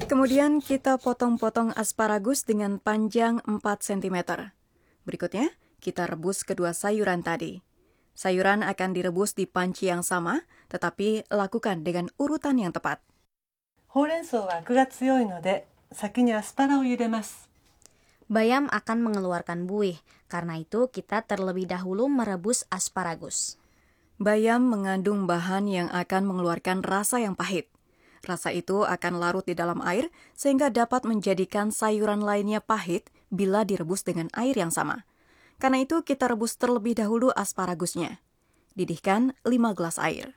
Kemudian kita potong-potong asparagus dengan panjang 4 cm. Berikutnya, kita rebus kedua sayuran tadi. Sayuran akan direbus di panci yang sama, tetapi lakukan dengan urutan yang tepat. ほうれん草はアクが強いので、先にアスパラを茹でます。 Bayam akan mengeluarkan buih, karena itu kita terlebih dahulu merebus asparagus. Bayam mengandung bahan yang akan mengeluarkan rasa yang pahit. Rasa itu akan larut di dalam air sehingga dapat menjadikan sayuran lainnya pahit bila direbus dengan air yang sama. Karena itu kita rebus terlebih dahulu asparagusnya. Didihkan 5 gelas air.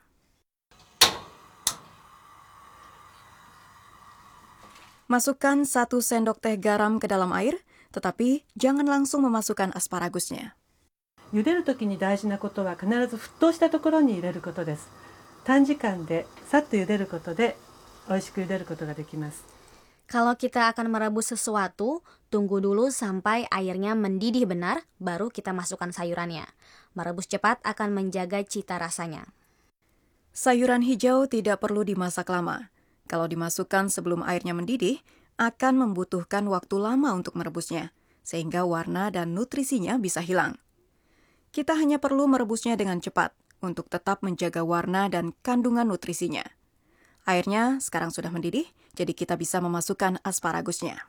Masukkan 1 sendok teh garam ke dalam air, tetapi jangan langsung memasukkan asparagusnya. 茹でるときに大事なことは必ず沸騰したところに入れることです。短時間でさっと茹でることで美味しく茹でることができます。 Kalau kita akan merebus sesuatu, tunggu dulu sampai airnya mendidih benar, baru kita masukkan sayurannya. Merebus cepat akan menjaga cita rasanya. Sayuran hijau tidak perlu dimasak lama. Kalau dimasukkan sebelum airnya mendidih, akan membutuhkan waktu lama untuk merebusnya, sehingga warna dan nutrisinya bisa hilang. Kita hanya perlu merebusnya dengan cepat untuk tetap menjaga warna dan kandungan nutrisinya. Airnya sekarang sudah mendidih, jadi kita bisa memasukkan asparagusnya.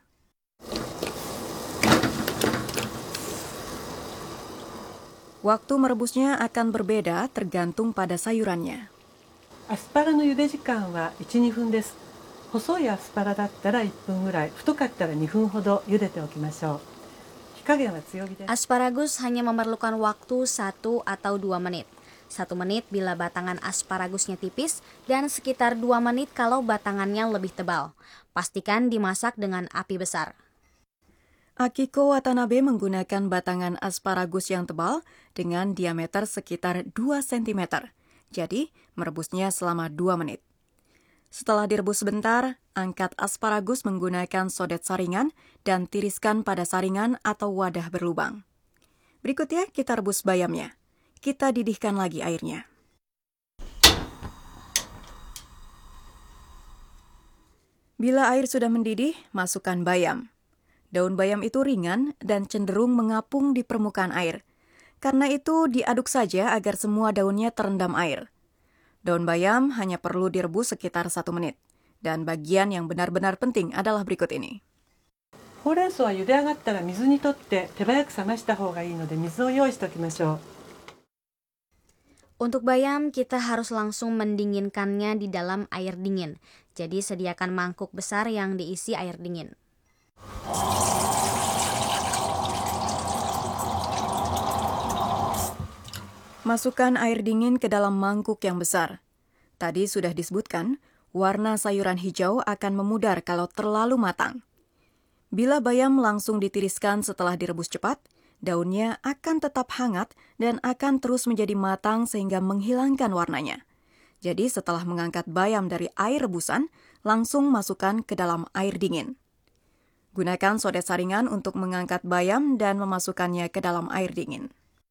Waktu merebusnya akan berbeda tergantung pada sayurannya. アスパラの茹で時間は 1,2 分です。細いアスパラだったら1分ぐらい、太かったら2分ほど茹でておきましょう。 Asparagus hanya memerlukan waktu 1 atau 2 menit. 1 menit bila batangan asparagusnya tipis dan sekitar 2 menit kalau batangannya lebih tebal. Pastikan dimasak dengan api besar. Akiko Watanabe menggunakan batangan asparagus yang tebal dengan diameter sekitar 2 cm. Jadi, merebusnya selama 2 menit. Setelah direbus sebentar, angkat asparagus menggunakan sodet saringan dan tiriskan pada saringan atau wadah berlubang. Berikutnya, kita rebus bayamnya. Kita didihkan lagi airnya. Bila air sudah mendidih, masukkan bayam. Daun bayam itu ringan dan cenderung mengapung di permukaan air. Karena itu, diaduk saja agar semua daunnya terendam air. Daun bayam hanya perlu direbus sekitar 1 menit. Dan bagian yang benar-benar penting adalah berikut ini. ほうれん草は茹で上がったら水にとって手早く冷ました方がいいので水を用意しておきましょう。 Untuk bayam, kita harus langsung mendinginkannya di dalam air dingin. Jadi sediakan mangkuk besar yang diisi air dingin. Masukkan air dingin ke dalam mangkuk yang besar. Tadi sudah disebutkan, warna sayuran hijau akan memudar kalau terlalu matang. Bila bayam langsung ditiriskan setelah direbus cepat, daunnya akan tetap hangat dan akan terus menjadi matang sehingga menghilangkan warnanya. Jadi setelah mengangkat bayam dari air rebusan, langsung masukkan ke dalam air dingin. Gunakan sodet saringan untuk mengangkat bayam dan memasukkannya ke dalam air dingin.